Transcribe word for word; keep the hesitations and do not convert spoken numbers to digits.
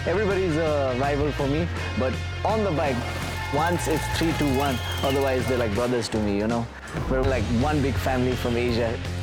everybody's a rival for me, but on the bike, once it's three, two, one. Otherwise, they're like brothers to me, you know. We're like one big family from Asia.